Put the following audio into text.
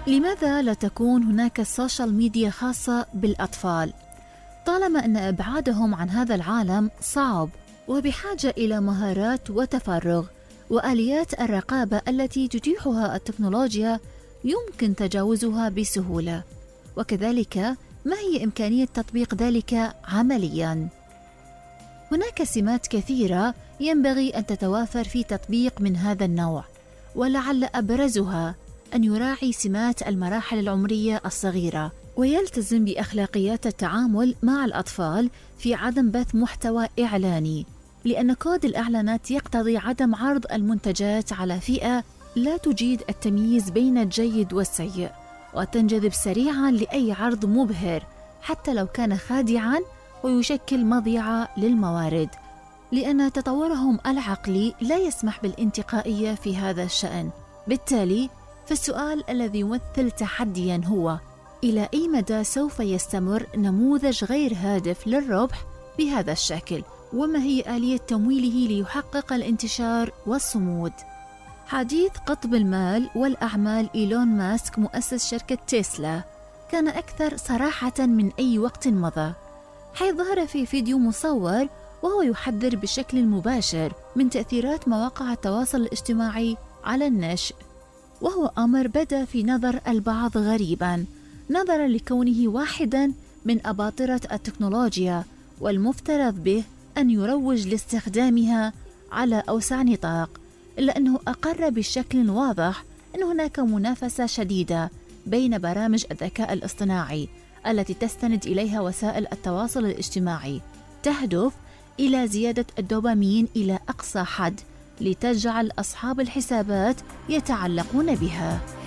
لماذا لا تكون هناك السوشيال ميديا خاصة بالأطفال؟ طالما أن إبعادهم عن هذا العالم صعب وبحاجة إلى مهارات وتفرغ وآليات الرقابة التي تتيحها التكنولوجيا يمكن تجاوزها بسهولة، وكذلك ما هي إمكانية تطبيق ذلك عملياً؟ هناك سمات كثيرة ينبغي أن تتوافر في تطبيق من هذا النوع، ولعل أبرزها أن يراعي سمات المراحل العمرية الصغيرة، ويلتزم بأخلاقيات التعامل مع الأطفال في عدم بث محتوى إعلاني، لأن كود الإعلانات يقتضي عدم عرض المنتجات على فئة لا تجيد التمييز بين الجيد والسيء، وتنجذب سريعاً لأي عرض مبهر حتى لو كان خادعاً ويشكل مضيعة للموارد، لأن تطورهم العقلي لا يسمح بالانتقائية في هذا الشأن. بالتالي فالسؤال الذي يمثل تحدياً هو: إلى أي مدى سوف يستمر نموذج غير هادف للربح بهذا الشكل؟ وما هي آلية تمويله ليحقق الانتشار والصمود؟ حديث قطب المال والأعمال إيلون ماسك مؤسس شركة تسلا كان أكثر صراحة من أي وقت مضى، حيث ظهر في فيديو مصور وهو يحذر بشكل مباشر من تأثيرات مواقع التواصل الاجتماعي على النشء، وهو أمر بدا في نظر البعض غريبا نظرا لكونه واحدا من أباطرة التكنولوجيا، والمفترض به أن يروج لاستخدامها على أوسع نطاق، إلا أنه أقر بشكل واضح أن هناك منافسة شديدة بين برامج الذكاء الاصطناعي التي تستند إليها وسائل التواصل الاجتماعي، تهدف إلى زيادة الدوبامين إلى أقصى حد لتجعل أصحاب الحسابات يتعلقون بها.